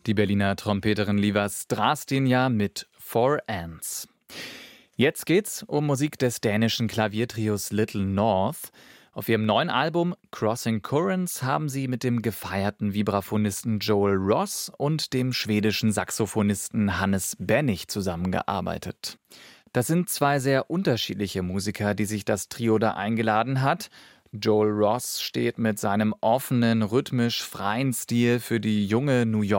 Die Berliner Trompeterin Liva Strastinja mit Four Ants. Jetzt geht's um Musik des dänischen Klaviertrios Little North. Auf ihrem neuen Album Crossing Currents haben sie mit dem gefeierten Vibraphonisten Joel Ross und dem schwedischen Saxophonisten Hannes Bennig zusammengearbeitet. Das sind zwei sehr unterschiedliche Musiker, die sich das Trio da eingeladen hat. Joel Ross steht mit seinem offenen, rhythmisch freien Stil für die junge New